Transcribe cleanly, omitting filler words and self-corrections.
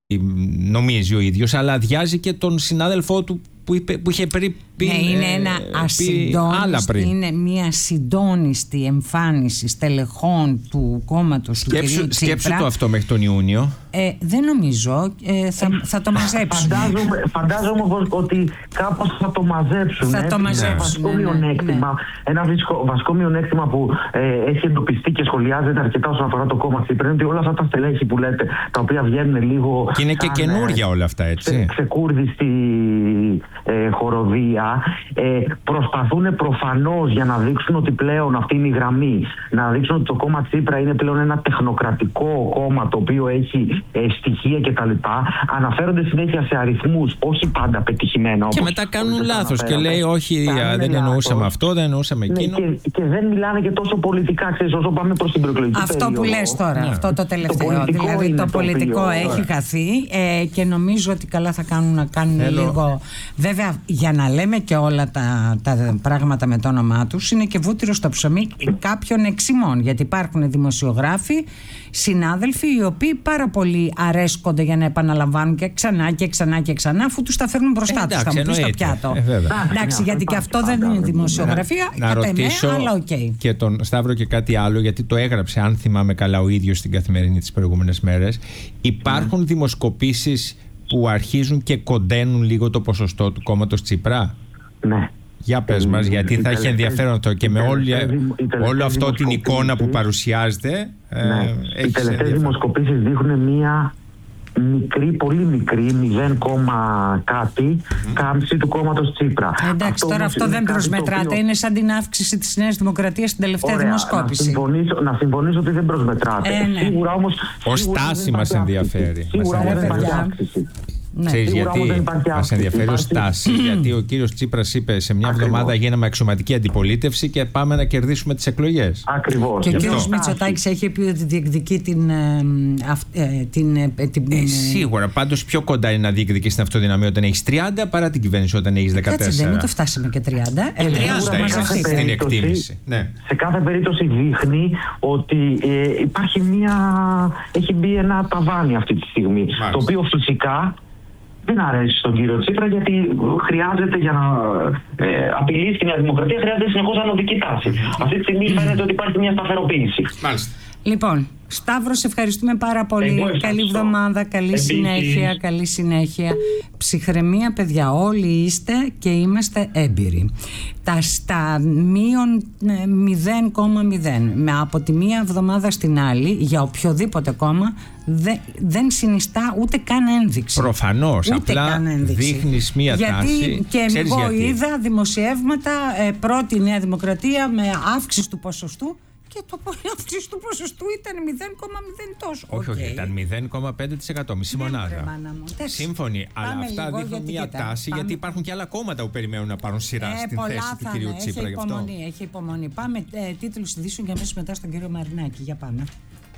νομίζει ο ίδιος, αλλά αδειάζει και τον συνάδελφό του που είχε πει. Ναι, είναι ένα είναι μια συντόνιστη εμφάνιση στελεχών του κόμματος του κυρίου Τσίπρα. Σκέψου το αυτό μέχρι τον Ιούνιο. Δεν νομίζω. Θα το μαζέψουν. Φαντάζομαι ότι κάπως θα το μαζέψουν. Θα το μαζέψουν. Ένα βασικό μειονέκτημα που έχει εντοπιστεί και σχολιάζεται αρκετά όσον αφορά το κόμμα Τσίπρα είναι ότι όλα αυτά τα στελέχη που λέτε, τα οποία βγαίνουν λίγο. Και είναι και καινούργια όλα αυτά, έτσι. Ξεκούρδιστη χοροδία. Προσπαθούν προφανώς για να δείξουν ότι πλέον αυτή είναι η γραμμή, να δείξουν ότι το κόμμα Τσίπρα είναι πλέον ένα τεχνοκρατικό κόμμα το οποίο έχει στοιχεία κτλ. Αναφέρονται συνέχεια σε αριθμούς, όχι πάντα πετυχημένα. Και μετά κάνουν λάθος και λέει όχι, δεν εννοούσαμε αυτό, δεν εννοούσαμε εκείνο. Και δεν μιλάνε και τόσο πολιτικά, ξέρεις, όσο πάμε προς την προεκλογική περίοδο. Αυτό που λες τώρα, αυτό το τελευταίο. Δηλαδή το πολιτικό έχει χαθεί και νομίζω ότι καλά θα κάνουν να κάνουν λίγο. Βέβαια, για να λέμε και όλα τα πράγματα με το όνομά τους, είναι και βούτυρο στο ψωμί κάποιων εξημών. Γιατί υπάρχουν δημοσιογράφοι, συνάδελφοι, οι οποίοι πάρα πολύ αρέσκονται για να επαναλαμβάνουν και ξανά και ξανά και ξανά, αφού τους τα φέρνουν μπροστά τους. Θα μου πεις στο πιάτο. Εντάξει, γιατί και αυτό δεν είναι δημοσιογραφία. Να ρωτήσω και τον Σταύρο και κάτι άλλο, γιατί το έγραψε, αν θυμάμαι καλά, ο ίδιος στην Καθημερινή τις προηγούμενες μέρες. Υπάρχουν δημοσκοπήσεις που αρχίζουν και κοντένουν λίγο το ποσοστό του κόμματος Τσίπρα. Ναι. Για πες μας, γιατί θα έχει ενδιαφέρον αυτό και με όλο αυτό την εικόνα που παρουσιάζεται. Οι τελευταίες δημοσκοπήσεις δείχνουν μία μικρή, πολύ μικρή, 0, κάτι κάμψη του κόμματος Τσίπρα. Εντάξει, τώρα αυτό δεν προσμετράται. Είναι σαν την αύξηση της Νέας Δημοκρατίας στην τελευταία δημοσκόπηση. Να συμφωνήσω ότι δεν προσμετράται. Σίγουρα όμως. Ως τάση μας ενδιαφέρει. Σίγουρα όμως δεν υπάρχει αύξηση. Ξέρεις γιατί μας ενδιαφέρει ως τάση? Γιατί ο κύριος Τσίπρας είπε σε μια εβδομάδα γίναμε αξιωματική αντιπολίτευση και πάμε να κερδίσουμε τις εκλογές. Ακριβώς. Και ο κύριος Μητσοτάκης έχει πει ότι διεκδικεί την. Σίγουρα. Πάντως πιο κοντά είναι να διεκδικείς την αυτοδυναμία όταν έχεις 30 παρά την κυβέρνηση όταν έχεις 14. Κάτσε, δεν το φτάσαμε και 30. 30 στην εκτίμηση. Σε κάθε περίπτωση δείχνει ότι έχει μπει ένα ταβάνι αυτή τη στιγμή. Το οποίο φυσικά δεν αρέσει στον κύριο Τσίπρα, γιατί χρειάζεται για να απειλήσει τη Νέα Δημοκρατία, χρειάζεται συνεχώς ανωδική τάση. Αυτή τη στιγμή φαίνεται ότι υπάρχει μια σταθεροποίηση. Μάλιστα. Λοιπόν, Σταύρο, σε ευχαριστούμε πάρα πολύ. Καλή εβδομάδα, καλή συνέχεια, καλή συνέχεια. Ψυχραιμία, παιδιά, όλοι είστε και είμαστε έμπειροι. Στα μείον 0,0 από τη μία εβδομάδα στην άλλη για οποιοδήποτε κόμμα δεν συνιστά ούτε καν ένδειξη. Προφανώς, απλά δείχνεις μία τάση. Και εγώ είδα δημοσιεύματα πρώτη Νέα Δημοκρατία με αύξηση του ποσοστού. Και το αύξηση του ποσοστού ήταν 0,0 τόσο. Όχι, ήταν 0,5%, μισή μονάδα. Σύμφωνοι, αλλά αυτά δείχνουν μια τάση, γιατί υπάρχουν και άλλα κόμματα που περιμένουν να πάρουν σειρά στην θέση του κυρίου Τσίπρα. Έχει υπομονή. Πάμε τίτλους ειδήσεων και αμέσως μετά στον κύριο Μαρινάκη. Για πάμε.